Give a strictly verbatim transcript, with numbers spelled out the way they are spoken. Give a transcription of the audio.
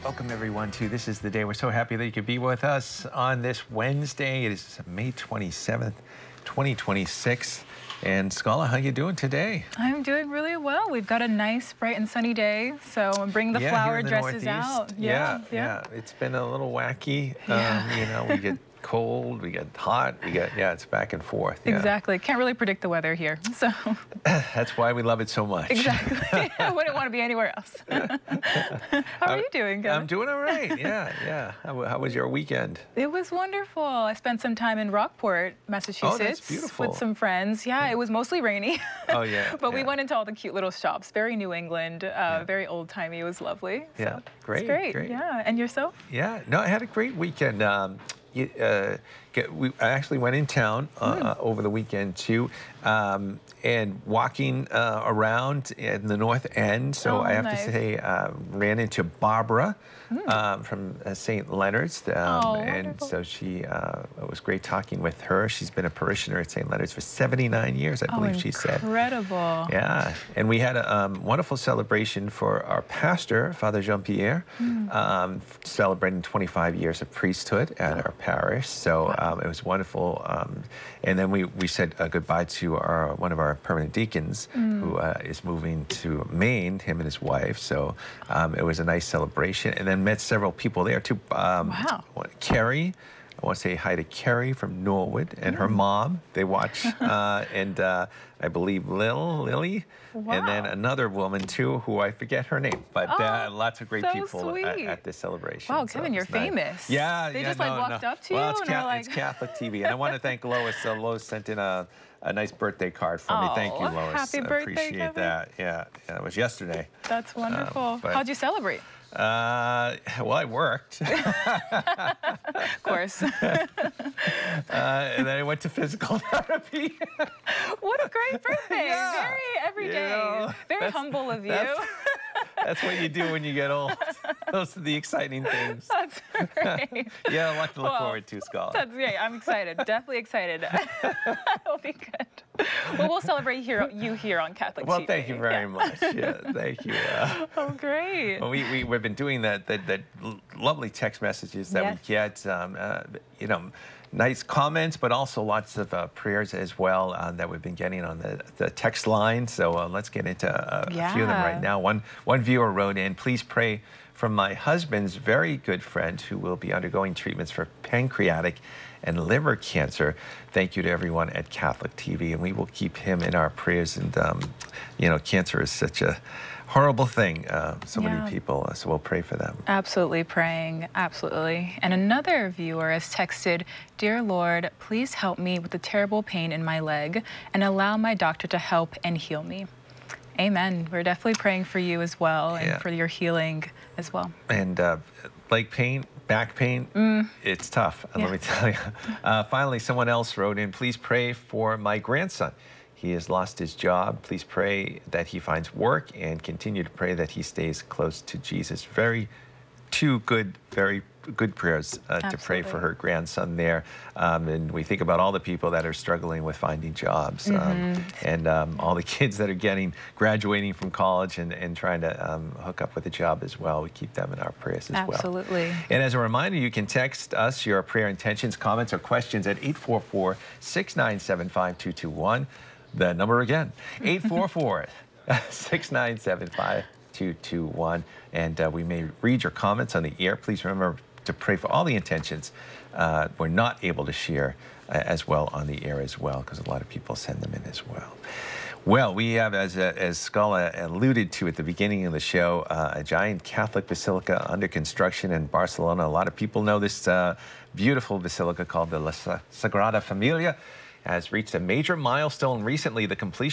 Welcome everyone to This Is the Day. We're so happy that you could be with us on this Wednesday. It is May twenty-seventh, twenty twenty-six. And Scala, how you doing today? I'm doing really well. We've got a nice, bright and sunny day, so I'm bringing the yeah, flower here in the dresses Northeast. out. Yeah, Yeah, yeah, yeah. It's been a little wacky. Yeah. Um, you know, we get cold, we get hot, we get, yeah, it's back and forth. Yeah. Exactly. Can't really predict the weather here, so. That's why we love it so much. Exactly. I wouldn't want to be anywhere else. How are you doing, Kevin? I'm doing all right, yeah, yeah. How, how was your weekend? It was wonderful. I spent some time in Rockport, Massachusetts. Oh, that's beautiful. With some friends. Yeah, it was mostly rainy. Oh, yeah. But yeah. we went into all the cute little shops. Very New England, uh, yeah. very old-timey. It was lovely. So Yeah, great, it's great. great. Yeah, and yourself? Yeah, no, I had a great weekend. Um, you, uh, get, we, I actually went in town uh, mm. uh, over the weekend too, um, and walking uh, around in the North End. So oh, I have nice. to say, uh, ran into Barbara mm. um, from uh, Saint Leonard's, um, oh, and wonderful. so she uh, it was great talking with her. She's been a parishioner at Saint Leonard's for seventy-nine years, I oh, believe she said. Incredible. Yeah, and we had a um, wonderful celebration for our pastor, Father Jean-Pierre, mm. um, celebrating twenty-five years of priesthood at our parish. So um, it was wonderful. Um, and then we, we said uh, goodbye to our one of our permanent deacons mm. who uh, is moving to Maine, him and his wife. So um, it was a nice celebration. And then met several people there too. Um, wow. Carrie. I want to say hi to Carrie from Norwood and her mom. They watch, uh, and uh, I believe Lil, Lily, wow. and then another woman too, who I forget her name, but oh, uh, lots of great so people at, at this celebration. Wow, so Kevin, you're nice. famous. Yeah, they yeah, just no, like walked no. up to well, you it's and Ca were like, it's Catholic T V, and I want to thank Lois. Uh, Lois sent in a, a nice birthday card for me. Oh, Thank you, Lois. happy I birthday, appreciate Kevin. that. Yeah, yeah, it was yesterday. That's wonderful. Um, but, How'd you celebrate? Uh, well, I worked. Of course. uh, and then I went to physical therapy. What a great birthday. Yeah. Very everyday. You know, Very humble of you. That's, that's what you do when you get old. Those are the exciting things. That's great. Yeah, a lot to look well, forward to, Scott. That's great. I'm excited. Definitely excited. It'll be good. Well, we'll celebrate here, you here on Catholic Well, T V. thank you very yeah. much. Yeah, thank you. Uh, oh, great. well, we, we, we've been doing that, that, that lovely text messages that yes. we get, um, uh, you know, nice comments, but also lots of uh, prayers as well uh, that we've been getting on the, the text line. So uh, let's get into uh, yeah. a few of them right now. One, one viewer wrote in, please pray from my husband's very good friend who will be undergoing treatments for pancreatic and liver cancer. Thank you to everyone at Catholic T V, and we will keep him in our prayers. And, um, you know, cancer is such a horrible thing, uh, so yeah. many people, so we'll pray for them. Absolutely praying, absolutely. And another viewer has texted, Dear Lord, please help me with the terrible pain in my leg and allow my doctor to help and heal me. Amen. We're definitely praying for you as well and yeah. for your healing as well. And uh, leg pain, back pain, mm. it's tough, yeah. let me tell you. Uh, finally, someone else wrote in, please pray for my grandson. He has lost his job. Please pray that he finds work and continue to pray that he stays close to Jesus. Very, two good, very good prayers uh, to pray for her grandson there. Um, and we think about all the people that are struggling with finding jobs um, mm-hmm. and um, all the kids that are getting, graduating from college and, and trying to um, hook up with a job as well. We keep them in our prayers as Absolutely. well. Absolutely. And as a reminder, you can text us your prayer intentions, comments, or questions at eight four four, six nine seven, five two two one. The number again, eight four four, six nine seven, five two two one. And uh, we may read your comments on the air. Please remember to pray for all the intentions uh, we're not able to share uh, as well on the air as well, because a lot of people send them in as well. Well, we have, as, uh, as Scala alluded to at the beginning of the show, uh, a giant Catholic basilica under construction in Barcelona. A lot of people know this uh, beautiful basilica called the La Sagrada Familia has reached a major milestone recently, the completion